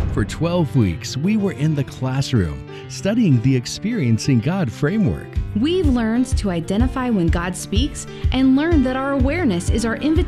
For 12 weeks, we were in the classroom studying the Experiencing God framework. We've learned to identify when God speaks and learn that our awareness is our invitation